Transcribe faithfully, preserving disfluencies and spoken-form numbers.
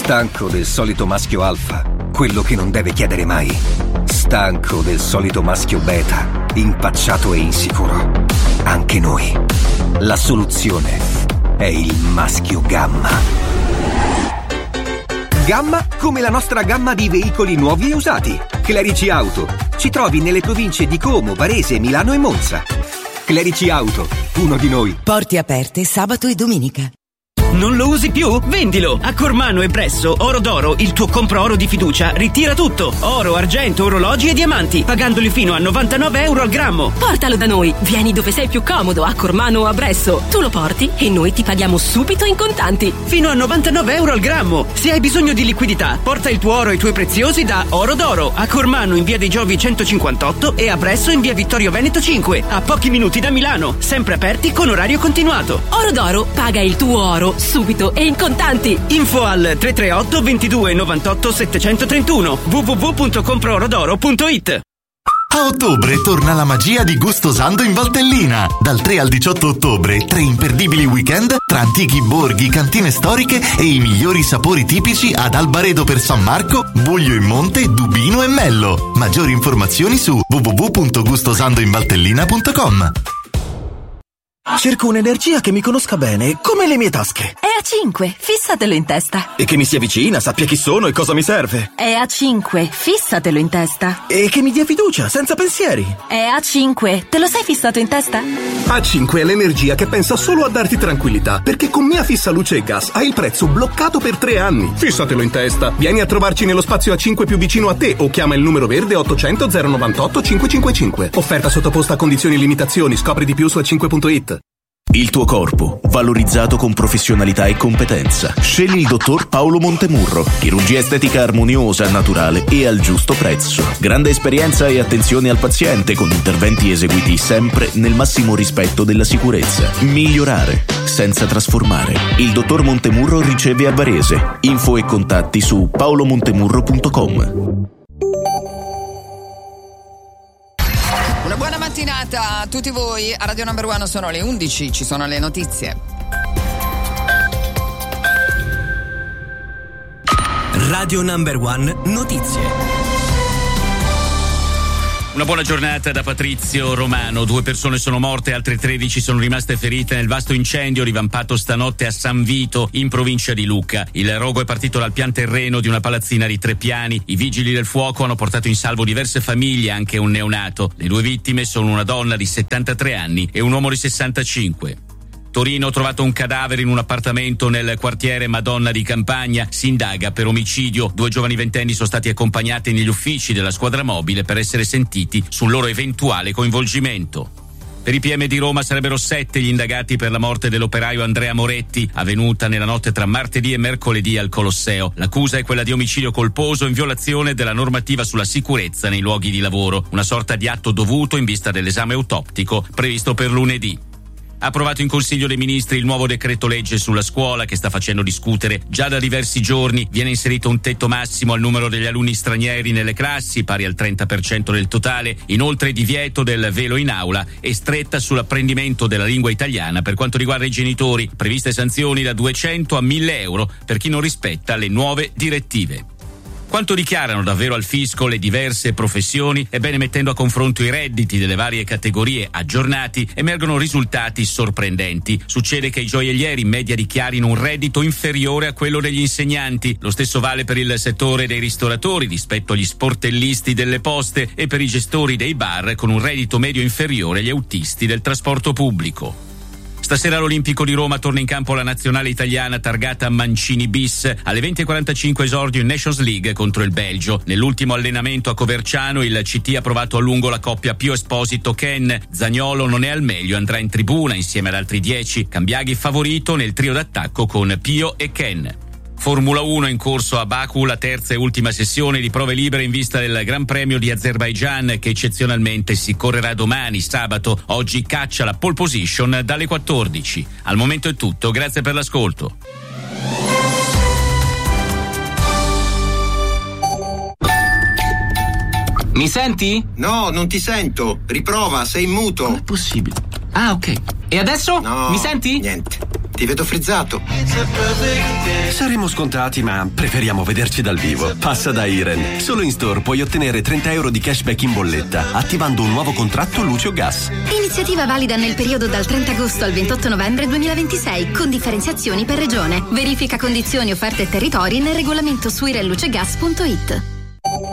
Stanco del solito maschio alfa, quello che non deve chiedere mai. Stanco del solito maschio beta, impacciato e insicuro. Anche noi. La soluzione è il maschio gamma. Gamma come la nostra gamma di veicoli nuovi e usati. Clerici Auto. Ci trovi nelle province di Como, Varese, Milano e Monza. Clerici Auto, uno di noi. Porte aperte sabato e domenica. Non lo usi più? Vendilo! A Cormano e Bresso, Oro d'Oro, il tuo compro oro di fiducia, ritira tutto. Oro, argento, orologi e diamanti, pagandoli fino a novantanove euro al grammo. Portalo da noi, vieni dove sei più comodo, a Cormano o a Bresso. Tu lo porti e noi ti paghiamo subito in contanti. Fino a novantanove euro al grammo. Se hai bisogno di liquidità, porta il tuo oro e i tuoi preziosi da Oro d'Oro. A Cormano in via dei Giovi centocinquantotto e a Bresso in via Vittorio Veneto cinque. A pochi minuti da Milano, sempre aperti con orario continuato. Oro d'Oro, paga il tuo oro subito e in contanti. Info al tre tre otto ventidue novantotto settecentotrentuno w w w punto compro oro d'oro punto it. A ottobre torna la magia di Gustosando in Valtellina. Dal tre al diciotto ottobre, tre imperdibili weekend tra antichi borghi, cantine storiche e i migliori sapori tipici ad Albaredo per San Marco, Buglio in Monte, Dubino e Mello. Maggiori informazioni su w w w punto gustosandoinvaltellina punto com. Cerco un'energia che mi conosca bene, come le mie tasche. È A cinque, fissatelo in testa. E che mi sia vicina, sappia chi sono e cosa mi serve. È A cinque, fissatelo in testa. E che mi dia fiducia, senza pensieri. È A cinque, te lo sei fissato in testa? A cinque è l'energia che pensa solo a darti tranquillità, perché con Mia Fissa Luce e Gas hai il prezzo bloccato per tre anni. Fissatelo in testa. Vieni a trovarci nello spazio A cinque più vicino a te o chiama il numero verde ottocento zero novantotto cinquecentocinquantacinque. Offerta sottoposta a condizioni e limitazioni. Scopri di più su a cinque punto it. Il tuo corpo, valorizzato con professionalità e competenza. Scegli il dottor Paolo Montemurro. Chirurgia estetica armoniosa, naturale e al giusto prezzo. Grande esperienza e attenzione al paziente con interventi eseguiti sempre nel massimo rispetto della sicurezza. Migliorare senza trasformare. Il dottor Montemurro riceve a Varese. Info e contatti su paolomontemurro punto com. Una buona mattinata a tutti voi. A Radio Number One sono le undici, ci sono le notizie. Radio Number One notizie. Una buona giornata da Patrizio Romano. Due persone sono morte, altre tredici sono rimaste ferite nel vasto incendio rivampato stanotte a San Vito, in provincia di Lucca. Il rogo è partito dal pian terreno di una palazzina di tre piani. I vigili del fuoco hanno portato in salvo diverse famiglie, anche un neonato. Le due vittime sono una donna di settantatré anni e un uomo di sessantacinque. Torino ha trovato un cadavere in un appartamento nel quartiere Madonna di Campagna. Si indaga per omicidio. Due giovani ventenni sono stati accompagnati negli uffici della squadra mobile per essere sentiti sul loro eventuale coinvolgimento. Per i P M di Roma sarebbero sette gli indagati per la morte dell'operaio Andrea Moretti, avvenuta nella notte tra martedì e mercoledì al Colosseo. L'accusa è quella di omicidio colposo in violazione della normativa sulla sicurezza nei luoghi di lavoro, una sorta di atto dovuto in vista dell'esame autoptico previsto per lunedì. Ha approvato in Consiglio dei Ministri il nuovo decreto legge sulla scuola che sta facendo discutere già da diversi giorni. Viene inserito un tetto massimo al numero degli alunni stranieri nelle classi, pari al trenta per cento del totale, inoltre divieto del velo in aula e stretta sull'apprendimento della lingua italiana per quanto riguarda i genitori, previste sanzioni da duecento a mille euro per chi non rispetta le nuove direttive. Quanto dichiarano davvero al fisco le diverse professioni? Ebbene, mettendo a confronto i redditi delle varie categorie aggiornati, emergono risultati sorprendenti. Succede che i gioiellieri in media dichiarino un reddito inferiore a quello degli insegnanti. Lo stesso vale per il settore dei ristoratori rispetto agli sportellisti delle poste e per i gestori dei bar con un reddito medio inferiore agli autisti del trasporto pubblico. Stasera all'Olimpico di Roma torna in campo la nazionale italiana targata Mancini bis. Alle venti e quarantacinque esordio in Nations League contro il Belgio. Nell'ultimo allenamento a Coverciano il C T ha provato a lungo la coppia Pio Esposito-Ken. Zaniolo non è al meglio, andrà in tribuna insieme ad altri dieci. Cambiaghi favorito nel trio d'attacco con Pio e Ken. Formula uno in corso a Baku, la terza e ultima sessione di prove libere in vista del Gran Premio di Azerbaigian che eccezionalmente si correrà domani, sabato. Oggi caccia la pole position dalle quattordici. Al momento è tutto, grazie per l'ascolto. Mi senti? No, non ti sento. Riprova, sei in muto. Non è possibile. Ah, ok. E adesso? No, mi senti? Niente. Ti vedo frizzato. Saremo scontati, ma preferiamo vederci dal vivo. Passa da Iren. Solo in store puoi ottenere trenta euro di cashback in bolletta attivando un nuovo contratto luce o gas. Iniziativa valida nel periodo dal trenta agosto al ventotto novembre duemilaventisei con differenziazioni per regione. Verifica condizioni, offerte e territori nel regolamento su irenlucegas punto it.